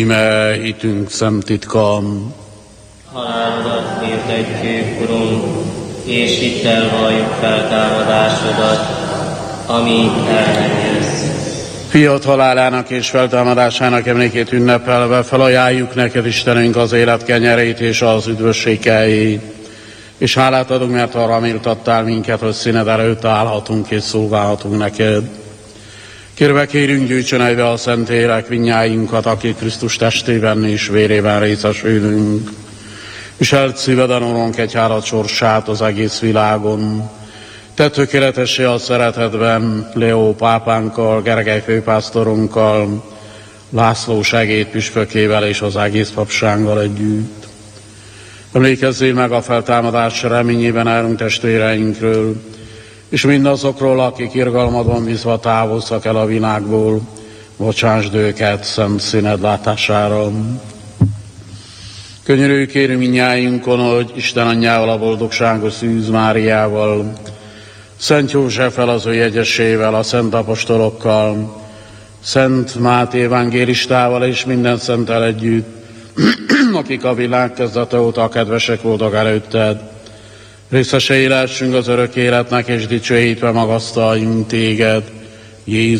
Íme hitünk szent titka. Halálodat hirdetjük, Urunk, és hittel valljuk feltámadásodat, amíg el nem jössz. Fiat halálának és feltámadásának emlékét ünnepelve felajánljuk neked, Istenünk, az élet kenyerét és az üdvösség keljét. És hálát adunk, mert arra méltattál minket, hogy színed előtt állhatunk és szolgálhatunk neked. Kérve kérünk, gyűjtsön egybe a Szentlélek mindnyájunkat, akik Krisztus testében és vérében részesülünk. Viselt szíveden, Urunk, egyhárat sorsát az egész világon. Te tökéletessé a szeretetben Leó pápánkkal, Gergely főpásztorunkkal, László segédpüspökével és az egész papsággal együtt. Emlékezzél meg a feltámadás reményében elhunyt testvéreinkről, és mindazokról, akik irgalmadban bízva távoztak el a világból, bocsásd őket szent színed látására. Könyörülj kérünk mindnyájunkon, hogy Isten anyjával, a boldogságos Szűz Máriával, Szent Józseffel, az ő jegyesével, a szent apostolokkal, Szent Máté evangélistával és minden szenttel együtt, akik a világ kezdete óta kedvesek voltak előtted, részesei lehessünk az örök életnek, és dicsőítve magasztaljunk téged, Jézus